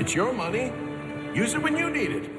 It's your money. Use it when you need it.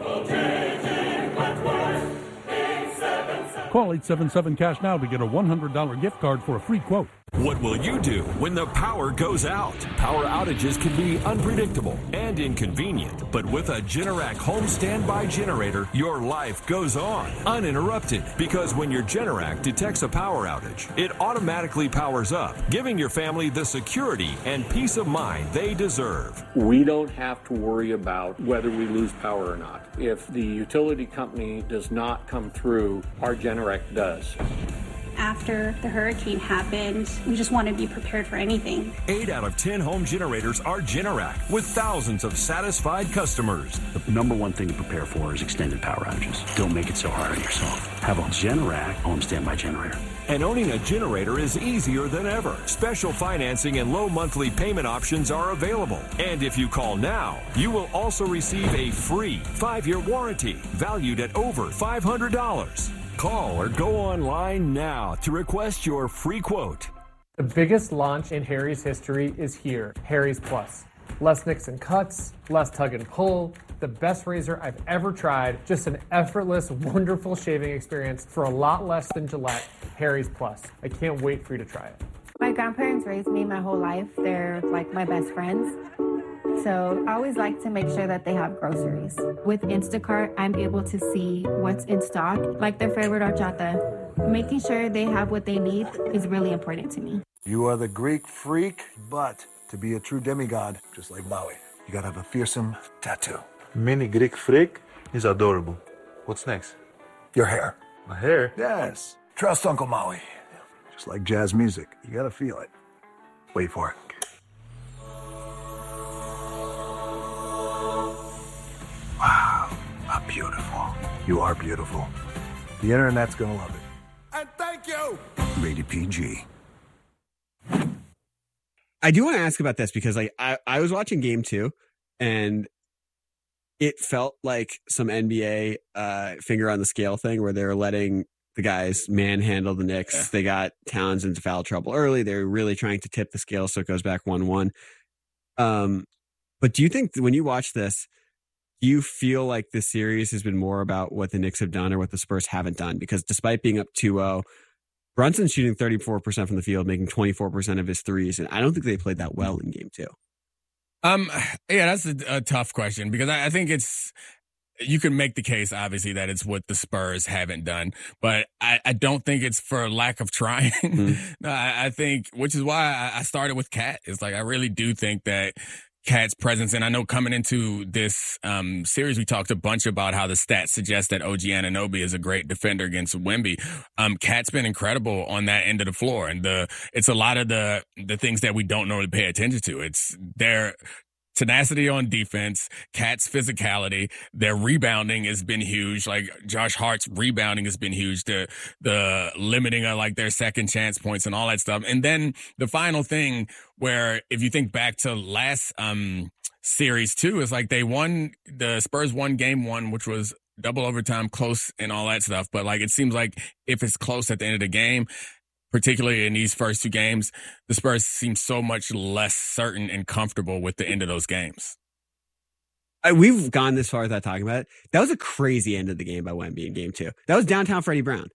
Call 877-CASH now to get a $100 gift card for a free quote. What will you do when the power goes out? Power outages can be unpredictable and inconvenient, but with a Generac home standby generator, your life goes on uninterrupted, because when your Generac detects a power outage, it automatically powers up, giving your family the security and peace of mind they deserve. We don't have to worry about whether we lose power or not. If the utility company does not come through, our Generac does. After the hurricane happened, we just want to be prepared for anything. 8 out of 10 home generators are Generac, with thousands of satisfied customers. The number one thing to prepare for is extended power outages. Don't make it so hard on yourself. Have a Generac home standby generator. And owning a generator is easier than ever. Special financing and low monthly payment options are available. And if you call now, you will also receive a free 5-year warranty valued at over $500. Call or go online now to request your free quote. The biggest launch in Harry's history is here, Harry's Plus. Less nicks and cuts, less tug and pull, the best razor I've ever tried, just an effortless, wonderful shaving experience for a lot less than Gillette. Harry's Plus. I can't wait for you to try it. My grandparents raised me my whole life. They're like my best friends. So I always like to make sure that they have groceries. With Instacart, I'm able to see what's in stock, like their favorite horchata. Making sure they have what they need is really important to me. You are the Greek freak, but to be a true demigod, just like Maui, you gotta have a fearsome tattoo. Mini Greek freak is adorable. What's next? Your hair. My hair? Yes. Trust Uncle Maui. Just like jazz music, you gotta feel it. Wait for it. Wow, how beautiful. You are beautiful. The internet's gonna love it. And thank you. Rated PG. I do want to ask about this because I was watching game 2 and it felt like some NBA finger on the scale thing where they were letting the guys manhandle the Knicks. Yeah. They got Towns into foul trouble early. They're really trying to tip the scale so it goes back 1-1. But do you think when you watch this, do you feel like this series has been more about what the Knicks have done or what the Spurs haven't done? Because despite being up 2-0, Brunson's shooting 34% from the field, making 24% of his threes, and I don't think they played that well in game 2. Yeah, that's a tough question because I think you can make the case, obviously, that it's what the Spurs haven't done, but I don't think it's for lack of trying. No, I think, which is why I started with Cat. It's like, I really do think that Cat's presence, and I know coming into this series, we talked a bunch about how the stats suggest that OG Anunoby is a great defender against Wemby. Cat's been incredible on that end of the floor, and it's a lot of the things that we don't normally pay attention to. It's their tenacity on defense, Cat's physicality, their rebounding has been huge. Like Josh Hart's rebounding has been huge. The limiting of like their second chance points and all that stuff. And then the final thing where if you think back to last series too, is like the Spurs won game 1, which was double overtime, close and all that stuff. But like it seems like if it's close at the end of the game, particularly in these first 2 games, the Spurs seem so much less certain and comfortable with the end of those games. We've gone this far without talking about it. That was a crazy end of the game by Wemby in game 2. That was downtown Freddie Brown.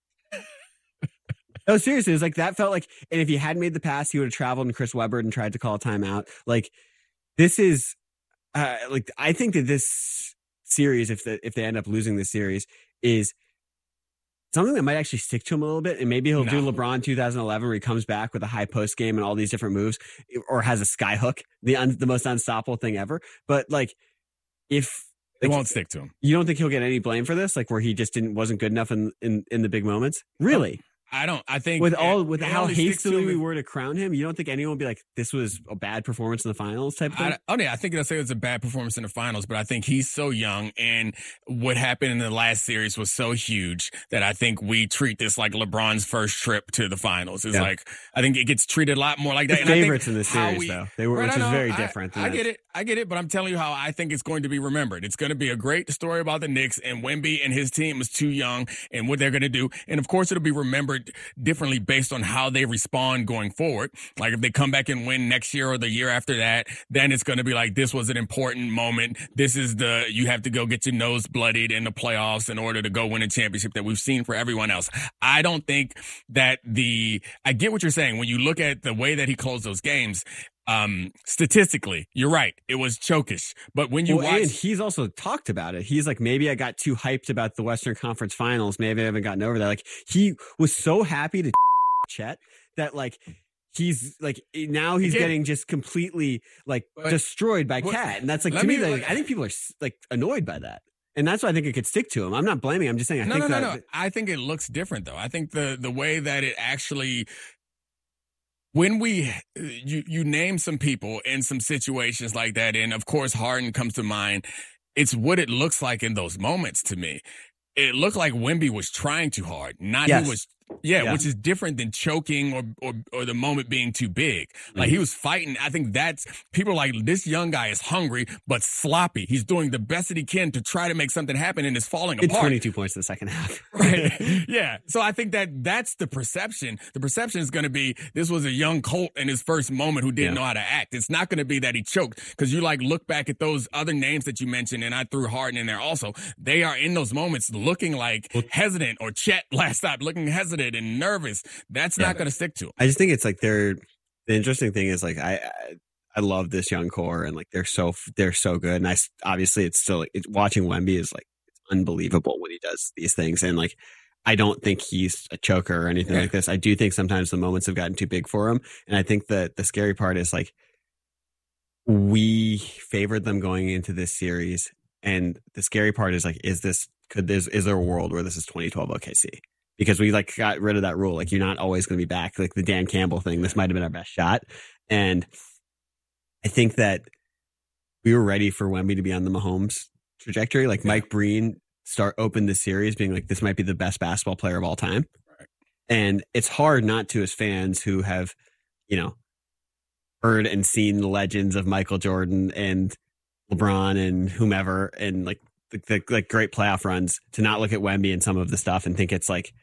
No, seriously, it was like that felt like, and if he hadn't made the pass, he would have traveled in Chris Webber and tried to call a timeout. Like, this is, I think that this series, if they end up losing this series, is something that might actually stick to him a little bit, and maybe he'll do LeBron 2011 where he comes back with a high post game and all these different moves, or has a sky hook, the most unstoppable thing ever. But like, if it won't stick to him, you don't think he'll get any blame for this? Like where he just wasn't good enough in the big moments? Really? I think with how hastily we were to crown him, you don't think anyone would be like, this was a bad performance in the finals type of thing? I think they'll say it was a bad performance in the finals, but I think he's so young, and what happened in the last series was so huge that I think we treat this like LeBron's first trip to the finals. It's like, I think it gets treated a lot more like that. The favorites in this series, though, which is very different. I get it, but I'm telling you how I think it's going to be remembered. It's going to be a great story about the Knicks, and Wemby and his team is too young and what they're going to do. And of course, it'll be remembered measured differently based on how they respond going forward. Like if they come back and win next year or the year after that, then it's going to be like, this was an important moment. This is you have to go get your nose bloodied in the playoffs in order to go win a championship that we've seen for everyone else. I don't think that I get what you're saying. When you look at the way that he closed those games, statistically, you're right. It was chokish. But when you watch, and he's also talked about it. He's like, maybe I got too hyped about the Western Conference Finals. Maybe I haven't gotten over that. Like, he was so happy to Chet that like he's like now he's getting just completely like destroyed by Cat, and that's like to me. I think people are like annoyed by that. And that's why I think it could stick to him. I'm not blaming him. I'm just saying No. I think it looks different though. I think the way that it actually. When you name some people in some situations like that, and of course Harden comes to mind, it's what it looks like in those moments to me. It looked like Wemby was trying too hard, not he was. Yeah, which is different than choking or the moment being too big. Like he was fighting. I think that's people are like, this young guy is hungry but sloppy. He's doing the best that he can to try to make something happen, and it's falling apart. 22 points in the second half. Right. Yeah. So I think that's the perception. The perception is going to be this was a young Colt in his first moment who didn't know how to act. It's not going to be that he choked, because you like look back at those other names that you mentioned, and I threw Harden in there also. They are in those moments looking like hesitant, or Chet last time looking hesitant and nervous. That's not going to stick to him. I just think it's like the interesting thing is like I love this young core, and like they're so good, and obviously it's still like, watching Wemby is like it's unbelievable when he does these things, and like I don't think he's a choker or anything like this. I do think sometimes the moments have gotten too big for him, and I think that the scary part is like we favored them going into this series, and the scary part is like is there a world where this is 2012 OKC? Because we like got rid of that rule. Like you're not always going to be back. Like the Dan Campbell thing, this might have been our best shot. And I think that we were ready for Wemby to be on the Mahomes trajectory. Like Mike Breen opened the series being like, this might be the best basketball player of all time. Right. And it's hard not to, as fans who have, heard and seen the legends of Michael Jordan and LeBron and whomever, and like the great playoff runs, to not look at Wemby and some of the stuff and think it's like,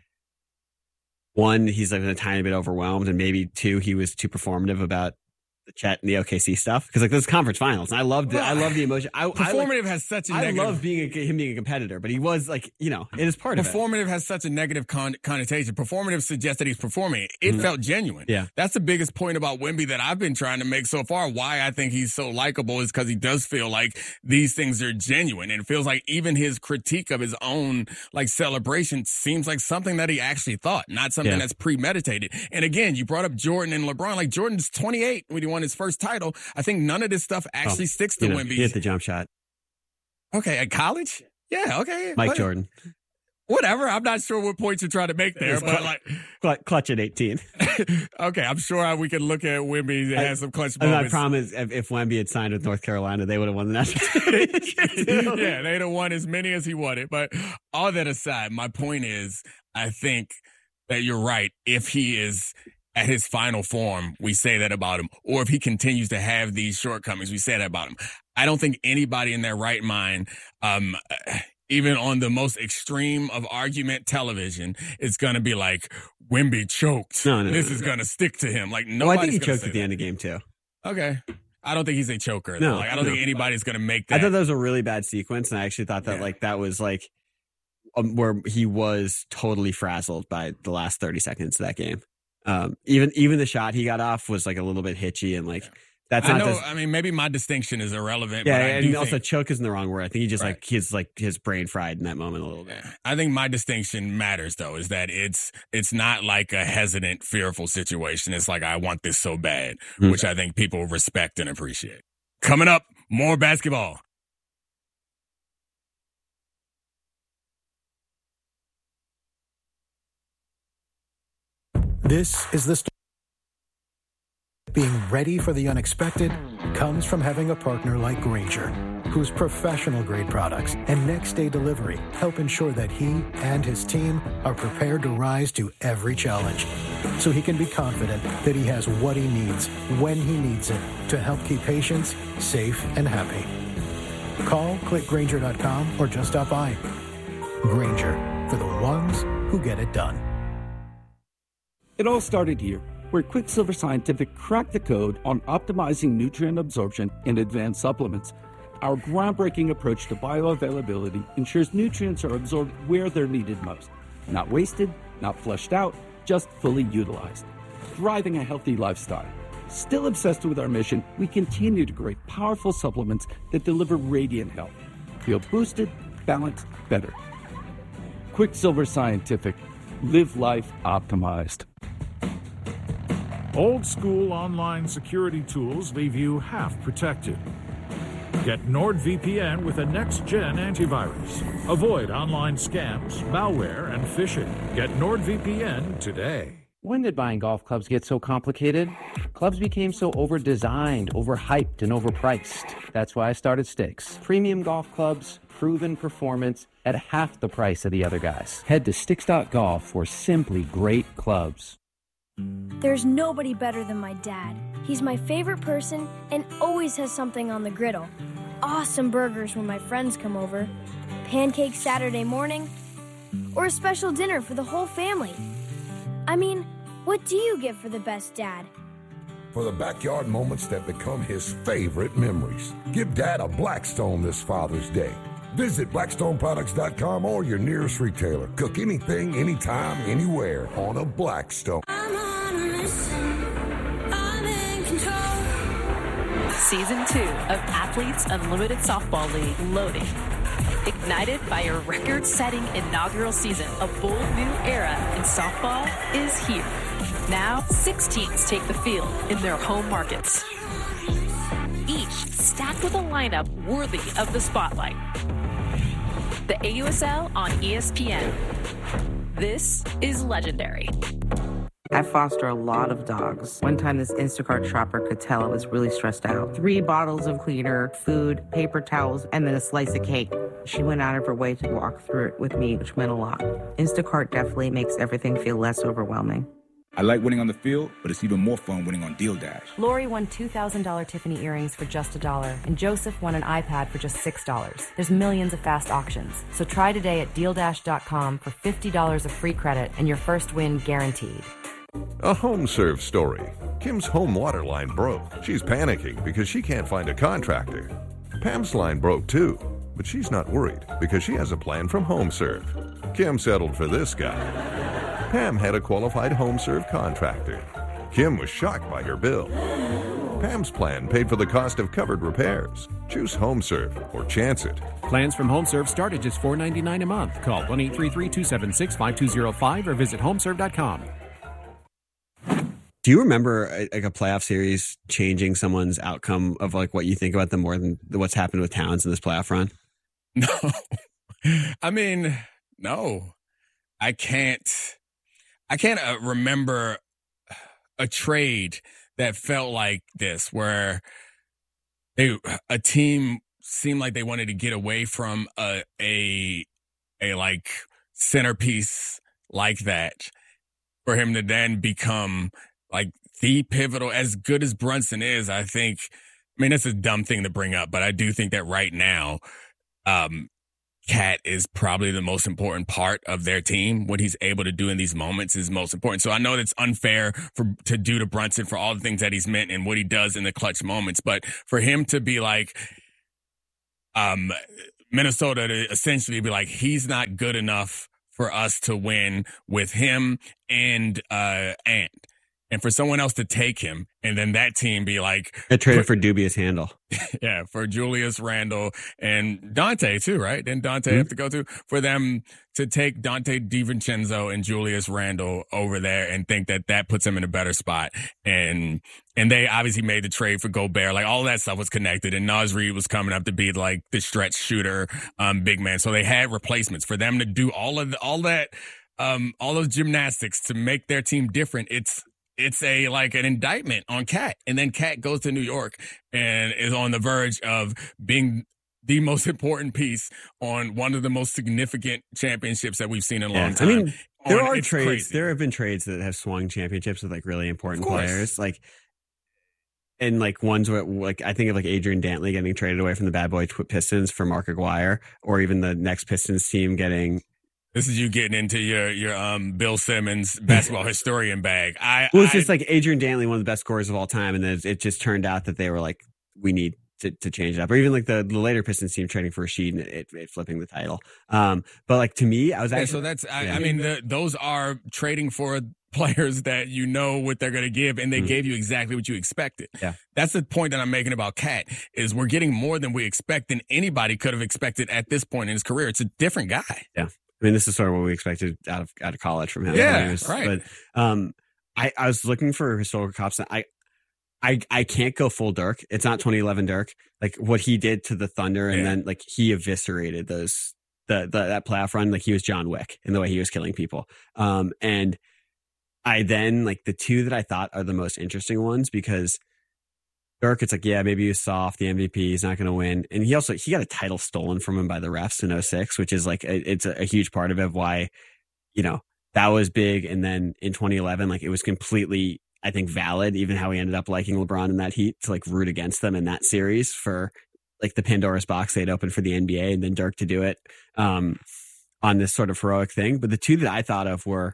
one, he's like a tiny bit overwhelmed, and maybe two, he was too performative about the Chet and the OKC stuff, because like those conference finals, and I love the emotion. Performative has such a negative. I love him being a competitor, but he was like, it is part of it. Performative has such a negative connotation. Performative suggests that he's performing. It felt genuine. Yeah, that's the biggest point about Wemby that I've been trying to make so far. Why I think he's so likable is because he does feel like these things are genuine, and it feels like even his critique of his own like celebration seems like something that he actually thought, not something that's premeditated. And again, you brought up Jordan and LeBron. Like Jordan's 28 when he won his first title. I think none of this stuff actually sticks to Wemby. He hit the jump shot. Okay, at college? Yeah, okay. Mike Jordan. Whatever. I'm not sure what point you're trying to make there, but clutch at 18. Okay, I'm sure we could look at Wemby that has some clutch moments. I promise if Wemby had signed with North Carolina, they would have won the national championship. Yeah, they'd have won as many as he wanted. But all that aside, my point is, I think that you're right. If he is at his final form, we say that about him. Or if he continues to have these shortcomings, we say that about him. I don't think anybody in their right mind, even on the most extreme of argument television, is going to be like, Wemby choked. This is going to stick to him. Like, I think he choked at the end of game 2. Okay. I don't think he's a choker. Though. I don't think anybody's going to make that. I thought that was a really bad sequence, and I actually thought that that was like where he was totally frazzled by the last 30 seconds of that game. Even the shot he got off was like a little bit hitchy, and like that's not. I mean, maybe my distinction is irrelevant. Yeah, but and also choke isn't the wrong word. I think he just his brain fried in that moment a little bit. I think my distinction matters though, is that it's not like a hesitant, fearful situation. It's like, I want this so bad, which I think people respect and appreciate. Coming up, more basketball. This is the story. Being ready for the unexpected comes from having a partner like Grainger, whose professional-grade products and next-day delivery help ensure that he and his team are prepared to rise to every challenge. So he can be confident that he has what he needs when he needs it to help keep patients safe and happy. Call, click Grainger.com, or just stop by. Grainger, for the ones who get it done. It all started here, where Quicksilver Scientific cracked the code on optimizing nutrient absorption in advanced supplements. Our groundbreaking approach to bioavailability ensures nutrients are absorbed where they're needed most. Not wasted, not flushed out, just fully utilized. Thriving a healthy lifestyle. Still obsessed with our mission, we continue to create powerful supplements that deliver radiant health. Feel boosted, balanced, better. Quicksilver Scientific. Live life optimized. Old school online security tools leave you half protected. Get NordVPN with a next-gen antivirus. Avoid online scams, malware, and phishing. Get NordVPN today. When did buying golf clubs get so complicated? Clubs became so over-designed, overhyped, and overpriced. That's why I started Sticks. Premium golf clubs, proven performance at half the price of the other guys. Head to Sticks.golf for simply great clubs. There's nobody better than my dad. He's my favorite person and always has something on the griddle. Awesome burgers when my friends come over, pancakes Saturday morning, or a special dinner for the whole family. I mean, what do you get for the best dad? For the backyard moments that become his favorite memories. Give Dad a Blackstone this Father's Day. Visit BlackstoneProducts.com or your nearest retailer. Cook anything, anytime, anywhere on a Blackstone. Season 2 of Athletes Unlimited Softball League loading. Ignited by a record-setting inaugural season, a bold new era in softball is here. Now, 6 teams take the field in their home markets. Each stacked with a lineup worthy of the spotlight. The AUSL on ESPN. This is legendary. I foster a lot of dogs. One time this Instacart shopper could tell I was really stressed out. 3 bottles of cleaner, food, paper towels, and then a slice of cake. She went out of her way to walk through it with me, which meant a lot. Instacart definitely makes everything feel less overwhelming. I like winning on the field, but it's even more fun winning on Deal Dash. Lori won $2,000 Tiffany earrings for just $1, and Joseph won an iPad for just $6. There's millions of fast auctions. So try today at DealDash.com for $50 of free credit and your first win guaranteed. A HomeServe story. Kim's home water line broke. She's panicking because she can't find a contractor. Pam's line broke too, but she's not worried because she has a plan from HomeServe. Kim settled for this guy. Pam had a qualified HomeServe contractor. Kim was shocked by her bill. Pam's plan paid for the cost of covered repairs. Choose HomeServe or chance it. Plans from HomeServe start at just $4.99 a month. Call 1-833-276-5205 or visit homeserve.com. Do you remember like a playoff series changing someone's outcome of like what you think about them more than what's happened with Towns in this playoff run? No. I mean, no. I can't remember a trade that felt like this, where a team seemed like they wanted to get away from a like centerpiece like that, for him to then become like the pivotal. As good as Brunson is, I think, I mean, it's a dumb thing to bring up, but I do think that right now, Cat is probably the most important part of their team. What he's able to do in these moments is most important. So I know that's unfair to do to Brunson for all the things that he's meant and what he does in the clutch moments. But for him to be like, Minnesota to essentially be like, he's not good enough for us to win with him and Ant. And for someone else to take him, and then that team be like... I traded for dubious handle. Yeah, for Julius Randle and Dante too, right? Didn't Dante have to go to? For them to take Dante DiVincenzo and Julius Randle over there and think that that puts them in a better spot. And they obviously made the trade for Gobert. Like, all that stuff was connected. And Naz Reid was coming up to be like the stretch shooter, big man. So they had replacements. For them to do all those gymnastics to make their team different, it's like an indictment on Cat. And then Cat goes to New York and is on the verge of being the most important piece on one of the most significant championships that we've seen in a long time. I mean, there are trades. Crazy. There have been trades that have swung championships with like really important players. Like, and like ones where, like, I think of like Adrian Dantley getting traded away from the Bad Boy Pistons for Mark Aguirre, or even the next Pistons team getting This is you getting into your Bill Simmons basketball historian bag. It's just like Adrian Dantley, one of the best scorers of all time, and then it just turned out that they were like, we need to change it up. Or even like the later Pistons team trading for Rashid and it flipping the title. But like to me, I was actually so that's I mean those are trading for players that you know what they're going to give, and they gave you exactly what you expected. Yeah, that's the point that I'm making about Cat is we're getting more than we expect than anybody could have expected at this point in his career. It's a different guy. Yeah. I mean, this is sort of what we expected out of college from him. Yeah, right. But I was looking for historical comps. I can't go full Dirk. It's not 2011 Dirk. Like what he did to the Thunder, and then like he eviscerated that playoff run. Like he was John Wick in the way he was killing people. And I then like the two that I thought are the most interesting ones because Dirk, it's like, yeah, maybe he was soft, the MVP, he's not going to win. And he got a title stolen from him by the refs in 2006, which is like, it's a huge part of it, why, that was big. And then in 2011, like it was completely, I think, valid, even how he ended up liking LeBron in that heat to like root against them in that series for like the Pandora's box they'd opened for the NBA, and then Dirk to do it on this sort of heroic thing. But the two that I thought of were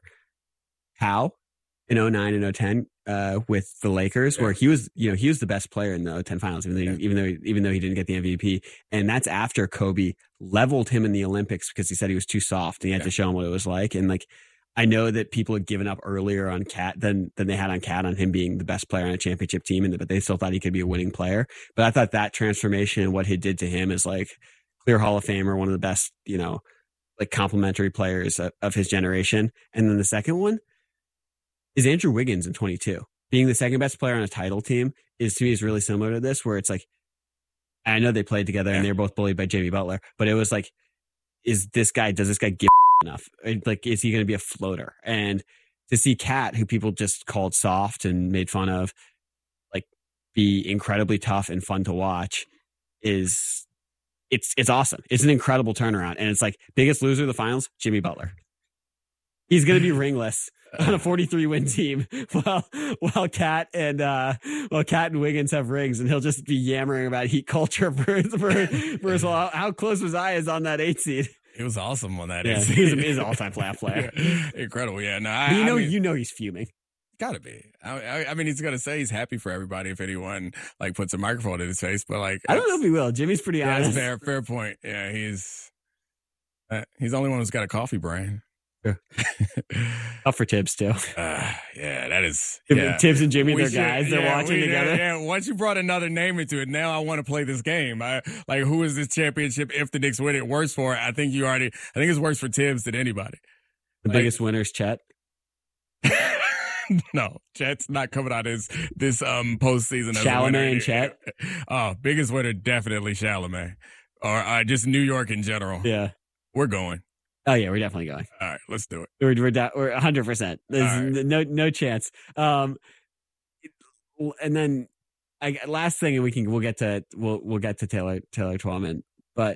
Howe in 2009 and 2010. With the Lakers, where he was the best player in the 2010 finals, even though he didn't get the MVP. And that's after Kobe leveled him in the Olympics because he said he was too soft and he had to show him what it was like. And like, I know that people had given up earlier on Cat than they had on Cat on him being the best player on a championship team, but they still thought he could be a winning player. But I thought that transformation and what he did to him is like clear Hall of Famer, one of the best, like complementary players of his generation. And then the second one is Andrew Wiggins in 22. Being the second best player on a title team is really similar to this, where it's like, I know they played together and they were both bullied by Jimmy Butler, but it was like, does this guy give enough? Like, is he going to be a floater? And to see Cat, who people just called soft and made fun of, like be incredibly tough and fun to watch it's awesome. It's an incredible turnaround. And it's like biggest loser of the finals, Jimmy Butler. He's going to be ringless on a 43-win team while Cat and Wiggins have rings, and he'll just be yammering about Heat culture versus how close was I is on that 8 seed. It was awesome on that. Yeah, he's an all-time playoff player. Incredible. Yeah. No, he's fuming. Gotta be. I mean, he's gonna say he's happy for everybody if anyone like puts a microphone in his face, but like I don't know if he will. Jimmy's pretty honest. Fair point. Yeah, he's the only one who's got a coffee brain. Yeah. Up for Tibbs too. Yeah, that is. Yeah. Tibbs and Jimmy, they're guys. They're watching together. Yeah. Once you brought another name into it, now I want to play this game. Who is this championship if the Knicks win it worse for? I think it's worse for Tibbs than anybody. The biggest winner's Chet. No, Chet's not coming out this postseason. Chalamet and Chet. Oh, biggest winner definitely Chalamet, or just New York in general. Yeah, we're going. Oh yeah, we're definitely going. All right, let's do it. We're 100%. There's no chance. And then last thing, and we'll get to Taylor Twellman. But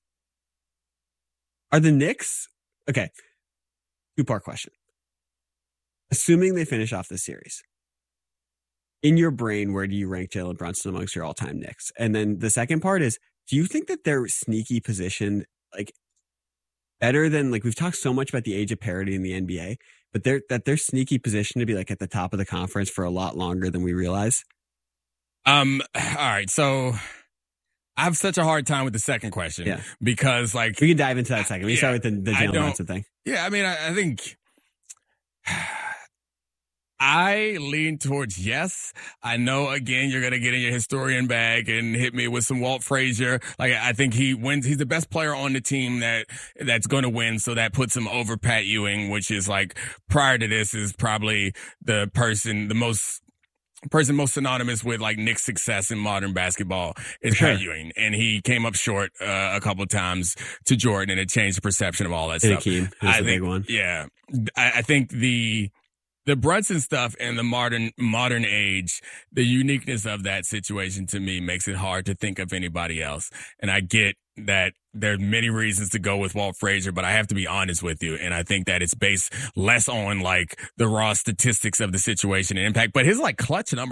are the Knicks okay? 2-part question. Assuming they finish off this series, in your brain, where do you rank Jalen Brunson amongst your all-time Knicks? And then the second part is, do you think that they're sneaky positioned, like better than, like we've talked so much about the age of parity in the NBA, but they're sneaky positioned to be like at the top of the conference for a lot longer than we realize? All right, so I have such a hard time with the second question because like we can dive into that second. We start with the Jalen Brunson thing. Yeah, I mean, I think. I lean towards yes. I know, again, you're going to get in your historian bag and hit me with some Walt Frazier. Like, I think he wins. He's the best player on the team that's going to win. So that puts him over Pat Ewing, which is like prior to this is probably the person most synonymous with like Knicks' success in modern basketball is Pat Ewing. And he came up short a couple of times to Jordan, and it changed the perception of all that stuff. Hakeem is a big one. Yeah. I think the Brunson stuff and the modern age, the uniqueness of that situation to me makes it hard to think of anybody else. And I get that there are many reasons to go with Walt Frazier, but I have to be honest with you. And I think that it's based less on like the raw statistics of the situation and impact, but his like clutch numbers are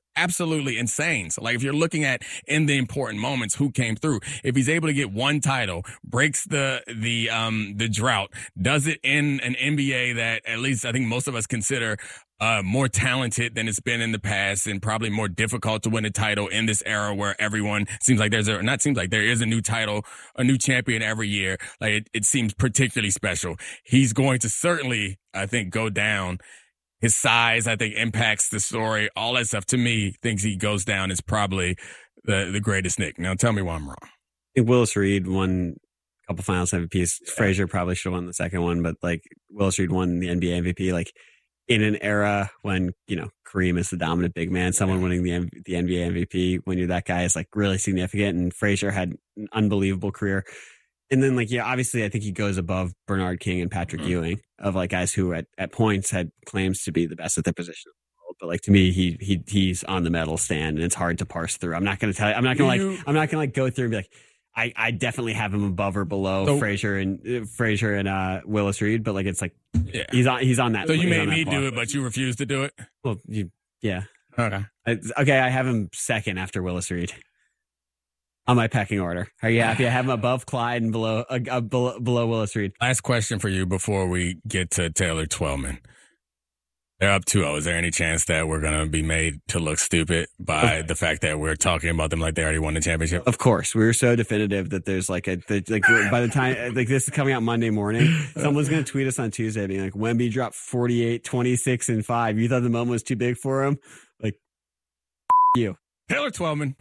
absolutely insane. So, like, if you're looking at in the important moments, who came through, if he's able to get one title, breaks the drought, does it in an NBA that at least I think most of us consider more talented than it's been in the past, and probably more difficult to win a title in this era where everyone seems like there is a new title, a new champion every year. Like, it seems particularly special. He's going to certainly, I think, go down. His size, I think, impacts the story. All that stuff, to me, thinks he goes down as probably the greatest Knick. Now, tell me why I'm wrong. I think Willis Reed won a couple finals MVPs. Frazier probably should have won the second one, but like Willis Reed won the NBA MVP. Like, in an era when, you know, Kareem is the dominant big man, someone winning the NBA MVP when you're that guy is like really significant. And Frazier had an unbelievable career. And then, like, yeah, obviously, I think he goes above Bernard King and Patrick Ewing, of like guys who at points had claims to be the best at their position in the world. But like, to me, he's on the medal stand, and it's hard to parse through. I'm not going to tell you. I'm not going to go through and be like, I definitely have him above or below Frazier and Willis Reed. But like, it's like, he's on that. So you made me do it, but you refused to do it. Well, yeah. Okay. I have him second after Willis Reed on my pecking order. Are you happy? I have him above Clyde and below Willis Reed. Last question for you before we get to Taylor Twellman. They're up 2-0. Is there any chance that we're going to be made to look stupid by the fact that we're talking about them like they already won the championship? Of course. We were so definitive that there's by the time like this is coming out Monday morning, someone's going to tweet us on Tuesday being like, Wemby dropped 48, 26, and 5. You thought the moment was too big for him? Like, you. Taylor Twellman.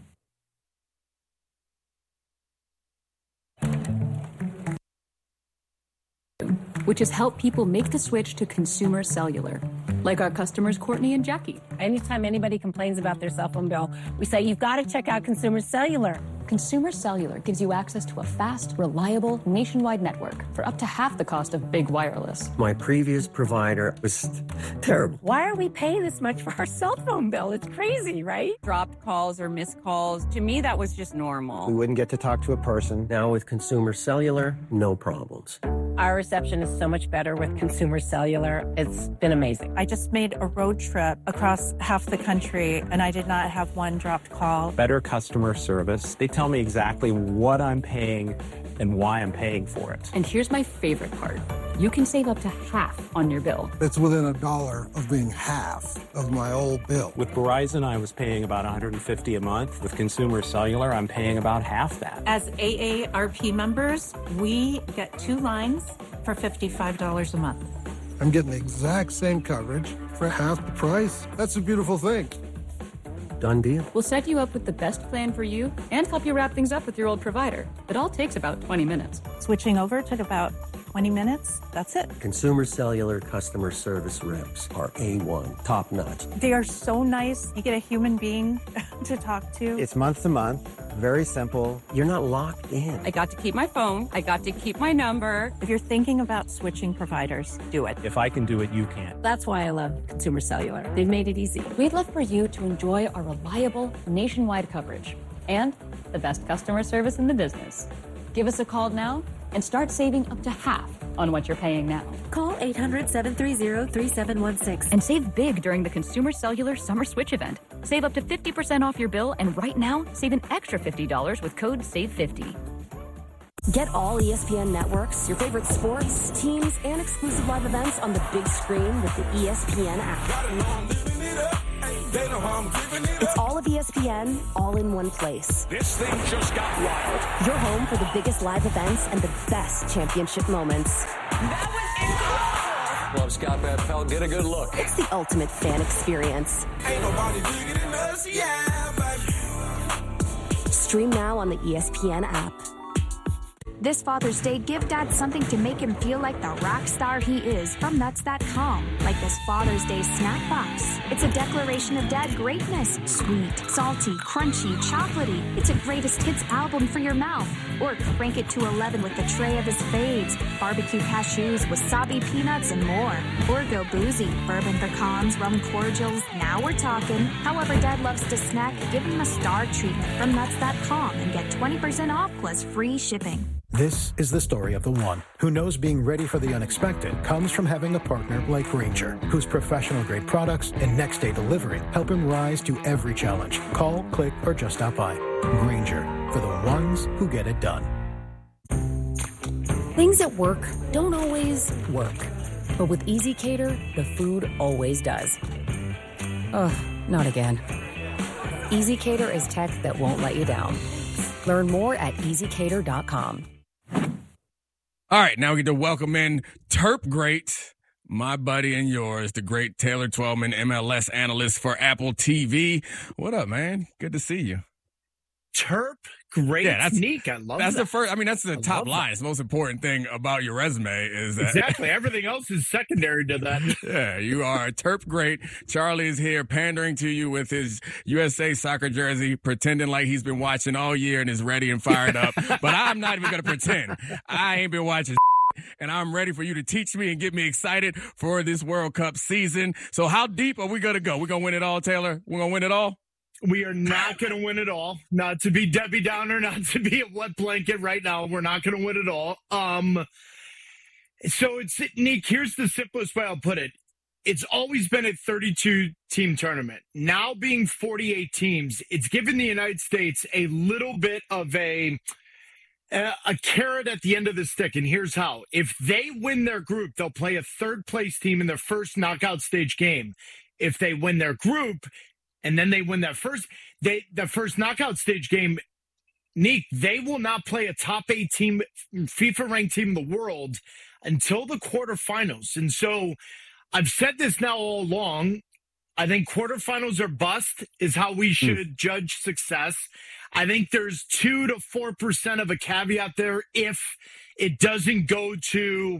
Which has helped people make the switch to consumer cellular, like our customers Courtney and Jackie. Anytime anybody complains about their cell phone bill, we say, you've got to check out Consumer Cellular. Consumer Cellular gives you access to a fast, reliable, nationwide network for up to half the cost of big wireless. My previous provider was terrible. Why are we paying this much for our cell phone bill? It's crazy, right? Dropped calls or missed calls. To me, that was just normal. We wouldn't get to talk to a person. Now with Consumer Cellular, no problems. Our reception is so much better with Consumer Cellular. It's been amazing. I just made a road trip across half the country, and I did not have one dropped call. Better customer service. They tell me exactly what I'm paying and why I'm paying for it. And here's my favorite part. You can save up to half on your bill. It's within $1 of being half of my old bill. With Verizon, I was paying about $150 a month. With Consumer Cellular, I'm paying about half that. As AARP members, we get 2 lines for $55 a month. I'm getting the exact same coverage for half the price. That's a beautiful thing. Done deal. We'll set you up with the best plan for you and help you wrap things up with your old provider. It all takes about 20 minutes. Switching over took about 20 minutes. That's it. Consumer Cellular customer service reps are A1, top notch. They are so nice. You get a human being to talk to. It's month to month, very simple. You're not locked in. I got to keep my phone. I got to keep my number. If you're thinking about switching providers, do it. If I can do it, you can. That's why I love Consumer Cellular. They've made it easy. We'd love for you to enjoy our reliable nationwide coverage and the best customer service in the business. Give us a call now and start saving up to half on what you're paying now. Call 800-730-3716 and save big during the Consumer Cellular Summer Switch event. Save up to 50% off your bill, and right now, save an extra $50 with code SAVE50. Get all ESPN networks, your favorite sports, teams, and exclusive live events on the big screen with the ESPN app. It's all of ESPN, all in one place. This thing just got wild. Your home for the biggest live events and the best championship moments. Love Scott Van Pelt. Get a good look. It's the ultimate fan experience. Ain't nobody bigger than us, yeah, baby. Stream now on the ESPN app. This Father's Day, give Dad something to make him feel like the rock star he is from Nuts.com, like this Father's Day snack box. It's a declaration of dad greatness. Sweet, salty, crunchy, chocolatey. It's a greatest hits album for your mouth. Or crank it to 11 with a tray of his faves, barbecue cashews, wasabi peanuts, and more. Or go boozy, bourbon pecans, rum cordials. Now we're talking. However Dad loves to snack, give him a star treatment from Nuts.com and get 20% off plus free shipping. This is the story of the one who knows being ready for the unexpected comes from having a partner like Grainger, whose professional-grade products and next-day delivery help him rise to every challenge. Call, click, or just stop by. Grainger, for the ones who get it done. Things at work don't always work. But with Easy Cater, the food always does. Ugh, not again. Easy Cater is tech that won't let you down. Learn more at easycater.com. All right, now we get to welcome in Terp Great, my buddy and yours, the great Taylor Twellman, MLS analyst for Apple TV. What up, man? Good to see you. Terp Great. Yeah, Neek, I love that's that. The first. I mean, that's the top line. It's the most important thing about your resume is that exactly everything else is secondary to that. Yeah, you are a Terp Great. Charlie is here pandering to you with his USA soccer jersey, pretending like he's been watching all year and is ready and fired up. But I'm not even going to pretend. I ain't been watching. And I'm ready for you to teach me and get me excited for this World Cup season. So how deep are we going to go? We're going to win it all, Taylor? We're going to win it all? We are not going to win it all. Not to be Debbie Downer, not to be a wet blanket right now. We're not going to win it all. So it's, Nick, here's the simplest way I'll put it. It's always been a 32-team tournament. Now being 48 teams, it's given the United States a little bit of a carrot at the end of the stick, and here's how. If they win their group, they'll play a third-place team in their first knockout stage game. If they win their group, and then they win that first knockout stage game, Nick, they will not play a top 8 team, FIFA-ranked team in the world until the quarterfinals. And so I've said this now all along. I think quarterfinals are bust is how we should judge success. I think there's 2 to 4% of a caveat there if it doesn't go to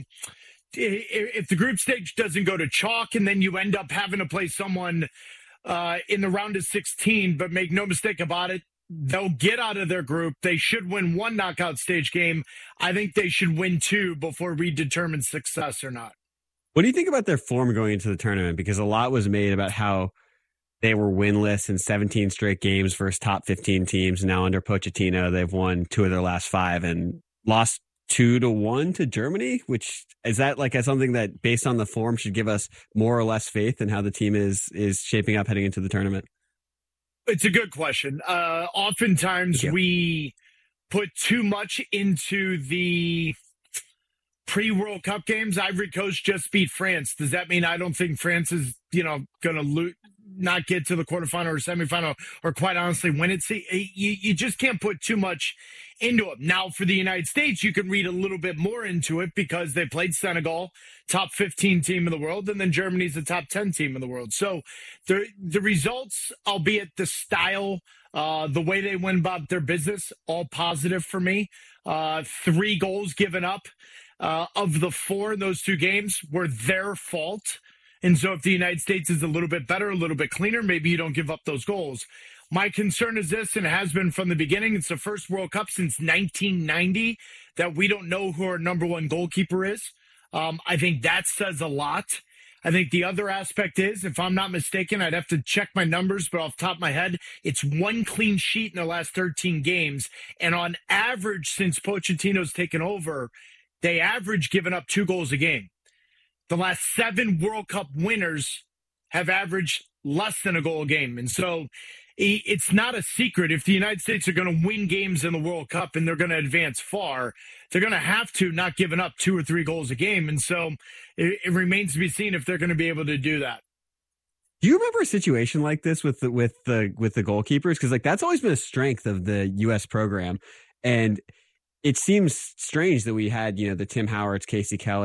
if the group stage doesn't go to chalk and then you end up having to play someone in the round of 16, but make no mistake about it, they'll get out of their group. They should win 1 knockout stage game. I think they should win 2 before we determine success or not. What do you think about their form going into the tournament? Because a lot was made about how they were winless in 17 straight games versus top 15 teams. Now under Pochettino, they've won 2 of their last 5 and lost 2-1 to Germany, which is that like something that based on the form should give us more or less faith in how the team is shaping up heading into the tournament? It's a good question. Oftentimes we put too much into the pre-World Cup games. Ivory Coast just beat France. Does that mean I don't think France is, going to not get to the quarterfinal or semifinal or quite honestly win it? See, you just can't put too much into it. Now, for the United States, you can read a little bit more into it because they played Senegal, top 15 team in the world, and then Germany's the top 10 team in the world. So the results, albeit the style, the way they went about their business, all positive for me. 3 goals given up of the 4 in those 2 games were their fault. And so if the United States is a little bit better, a little bit cleaner, maybe you don't give up those goals. My concern is this, and it has been from the beginning. It's the first World Cup since 1990 that we don't know who our number 1 goalkeeper is. I think that says a lot. I think the other aspect is, if I'm not mistaken, I'd have to check my numbers, but off the top of my head, it's 1 clean sheet in the last 13 games. And on average, since Pochettino's taken over, they average giving up 2 goals a game. The last 7 World Cup winners have averaged less than a goal a game. And so it's not a secret. If the United States are going to win games in the World Cup and they're going to advance far, they're going to have to not giving up 2 or 3 goals a game. And so it remains to be seen if they're going to be able to do that. Do you remember a situation like this with the goalkeepers? Because that's always been a strength of the U.S. program. And it seems strange that we had, the Tim Howards, Casey Kelly,